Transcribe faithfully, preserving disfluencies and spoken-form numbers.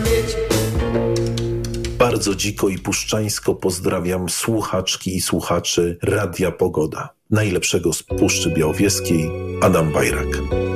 mieć. Bardzo dziko i puszczańsko pozdrawiam słuchaczki i słuchaczy Radia Pogoda. Najlepszego z Puszczy Białowieskiej, Adam Bajrak.